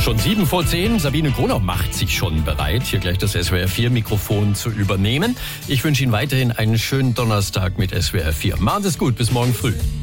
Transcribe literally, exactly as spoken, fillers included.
Schon sieben vor zehn. Sabine Gronau macht sich schon bereit, hier gleich das S W R vier Mikrofon zu übernehmen. Ich wünsche Ihnen weiterhin einen schönen Donnerstag mit S W R vier. Machen Sie es gut, bis morgen früh.